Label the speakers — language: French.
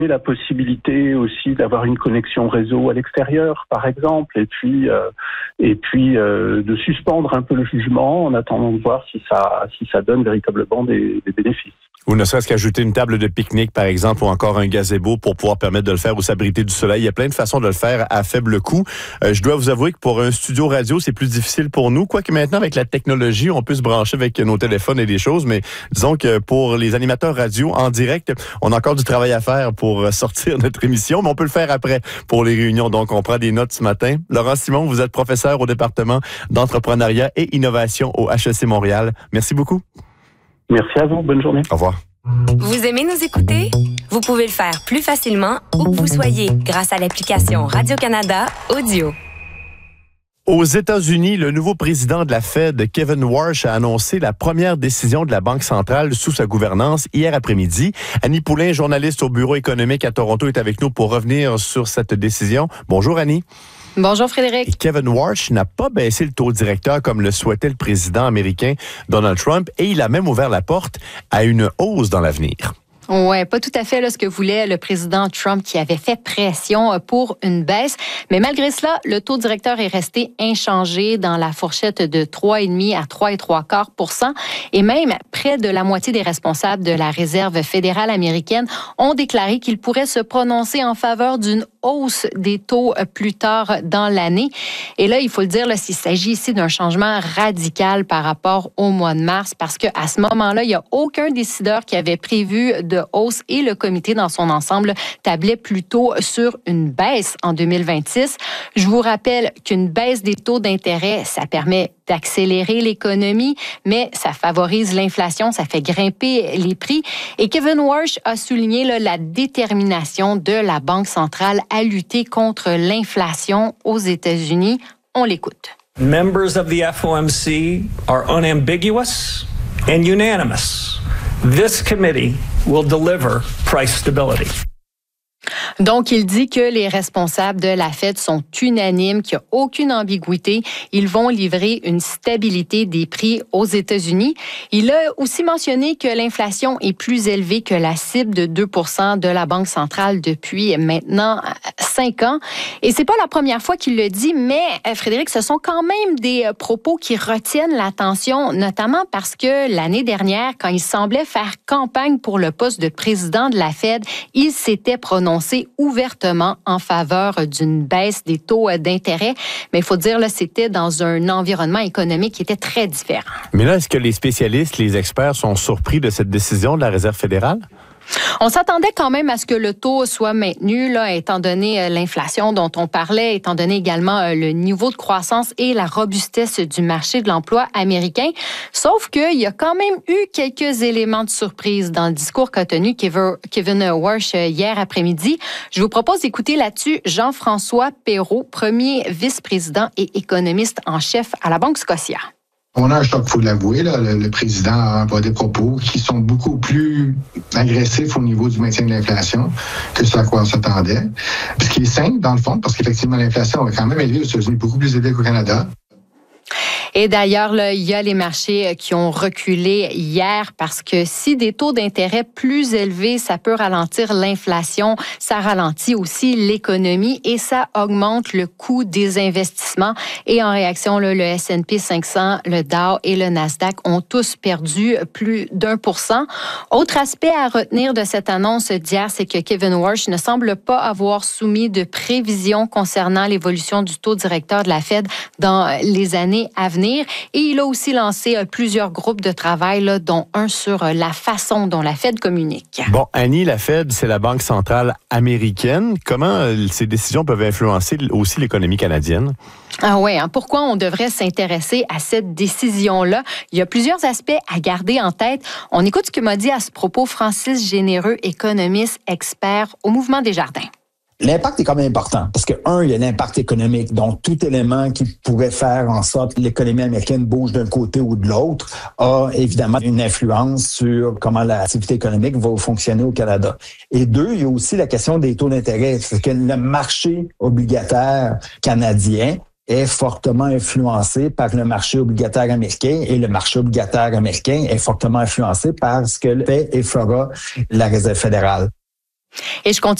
Speaker 1: la possibilité aussi d'avoir une connexion réseau à l'extérieur, par exemple, et puis de suspendre un peu le jugement en attendant de voir si ça donne véritablement des bénéfices.
Speaker 2: Ou ne serait-ce qu'ajouter une table de pique-nique, par exemple, ou encore un gazebo pour pouvoir permettre de le faire ou s'abriter du soleil. Il y a plein de façons de le faire à faible coût. Je dois vous avouer que pour un studio radio, c'est plus difficile pour nous. Quoique maintenant, avec la technologie, on peut se brancher avec nos téléphones et des choses. Mais disons que pour les animateurs radio en direct, on a encore du travail à faire pour sortir notre émission. Mais on peut le faire après pour les réunions. Donc, on prend des notes ce matin. Laurent Simon, vous êtes professeur au département d'entrepreneuriat et innovation au HEC Montréal. Merci beaucoup.
Speaker 1: Merci à vous. Bonne journée.
Speaker 2: Au revoir.
Speaker 3: Vous aimez nous écouter? Vous pouvez le faire plus facilement où que vous soyez grâce à l'application Radio-Canada Audio.
Speaker 2: Aux États-Unis, le nouveau président de la Fed, Kevin Warsh, a annoncé la première décision de la Banque centrale sous sa gouvernance hier après-midi. Annie Poulain, journaliste au Bureau économique à Toronto, est avec nous pour revenir sur cette décision. Bonjour Annie.
Speaker 4: Bonjour Frédéric.
Speaker 2: Et Kevin Warsh n'a pas baissé le taux directeur comme le souhaitait le président américain Donald Trump et il a même ouvert la porte à une hausse dans l'avenir.
Speaker 4: Ouais, pas tout à fait là, ce que voulait le président Trump qui avait fait pression pour une baisse. Mais malgré cela, le taux directeur est resté inchangé dans la fourchette de 3,5 à 3,75 %. Et même près de la moitié des responsables de la Réserve fédérale américaine ont déclaré qu'ils pourraient se prononcer en faveur d'une hausse des taux plus tard dans l'année. Et là, il faut le dire, là, s'il s'agit ici d'un changement radical par rapport au mois de mars, parce qu'à ce moment-là, il n'y a aucun décideur qui avait prévu de hausse et le comité dans son ensemble tablait plutôt sur une baisse en 2026. Je vous rappelle qu'une baisse des taux d'intérêt, ça permet d'accélérer l'économie, mais ça favorise l'inflation, ça fait grimper les prix. Et Kevin Warsh a souligné là, la détermination de la Banque centrale à lutter contre l'inflation aux États-Unis. On l'écoute.
Speaker 5: Members of the FOMC are unambiguous and unanimous. This committee will deliver price stability.
Speaker 4: Donc, il dit que les responsables de la Fed sont unanimes, qu'il n'y a aucune ambiguïté. Ils vont livrer une stabilité des prix aux États-Unis. Il a aussi mentionné que l'inflation est plus élevée que la cible de 2 % de la Banque centrale depuis maintenant 5 ans. Et c'est pas la première fois qu'il le dit, mais Frédéric, ce sont quand même des propos qui retiennent l'attention, notamment parce que l'année dernière, quand il semblait faire campagne pour le poste de président de la Fed, il s'était prononcé ouvertement en faveur d'une baisse des taux d'intérêt. Mais il faut dire, là, c'était dans un environnement économique qui était très différent.
Speaker 2: Mais là, est-ce que les spécialistes, les experts sont surpris de cette décision de la Réserve fédérale?
Speaker 4: On s'attendait quand même à ce que le taux soit maintenu, là, étant donné l'inflation dont on parlait, étant donné également le niveau de croissance et la robustesse du marché de l'emploi américain. Sauf qu'il y a quand même eu quelques éléments de surprise dans le discours qu'a tenu Kevin Warsh hier après-midi. Je vous propose d'écouter là-dessus Jean-François Perrault, premier vice-président et économiste en chef à la Banque Scotia.
Speaker 6: On a un choc, il faut l'avouer. Là. Le président a des propos qui sont beaucoup plus agressifs au niveau du maintien de l'inflation que ce à quoi on s'attendait. Ce qui est simple, dans le fond, parce qu'effectivement, l'inflation est quand même élevée aux États-Unis, beaucoup plus élevée qu'au Canada.
Speaker 4: Et d'ailleurs, là, il y a les marchés qui ont reculé hier parce que si des taux d'intérêt plus élevés, ça peut ralentir l'inflation, ça ralentit aussi l'économie et ça augmente le coût des investissements. Et en réaction, là, le S&P 500, le Dow et le Nasdaq ont tous perdu plus d'1%. Autre aspect à retenir de cette annonce d'hier, c'est que Kevin Warsh ne semble pas avoir soumis de prévisions concernant l'évolution du taux directeur de la Fed dans les années à venir. Et il a aussi lancé plusieurs groupes de travail, là, dont un sur la façon dont la Fed communique.
Speaker 2: Bon, Annie, la Fed, c'est la Banque centrale américaine. Comment ces décisions peuvent influencer aussi l'économie canadienne?
Speaker 4: Ah ouais, hein, pourquoi on devrait s'intéresser à cette décision-là? Il y a plusieurs aspects à garder en tête. On écoute ce que m'a dit à ce propos Francis Généreux, économiste, expert au Mouvement Desjardins.
Speaker 7: L'impact est quand même important parce que, il y a l'impact économique. Donc, tout élément qui pourrait faire en sorte que l'économie américaine bouge d'un côté ou de l'autre a évidemment une influence sur comment l'activité économique va fonctionner au Canada. Et deux, il y a aussi la question des taux d'intérêt. C'est que le marché obligataire canadien est fortement influencé par le marché obligataire américain et le marché obligataire américain est fortement influencé par ce que fait et fera la Réserve fédérale.
Speaker 4: Et je continue